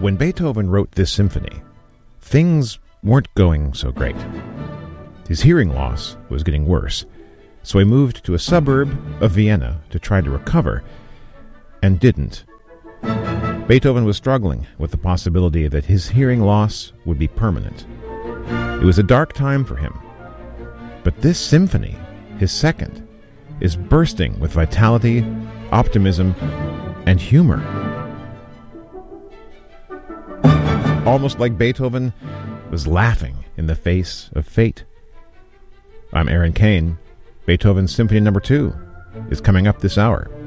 When Beethoven wrote this symphony, things weren't going so great. His hearing loss was getting worse, so he moved to a suburb of Vienna to try to recover, and didn't. Beethoven was struggling with the possibility that his hearing loss would be permanent. It was a dark time for him. But this symphony, his second, is bursting with vitality, optimism, and humor. Almost like Beethoven was laughing in the face of fate. I'm Aaron Kane. Beethoven's Symphony No. 2 is coming up this hour.